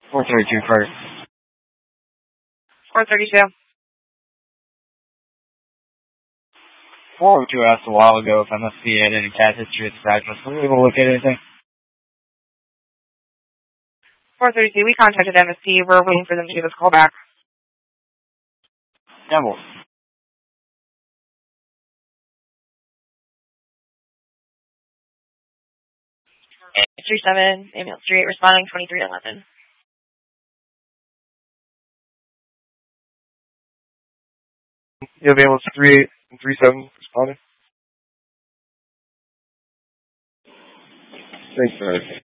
432 first. 432. 402 asked a while ago if MSP had any cat history at the practice. Were we able to look at anything? 432, we contacted MSP. We're waiting for them to give us a call back. Devil. 37, ambulance 38, responding 2311. You have ambulance 38 and 37 responding? Thanks, sir.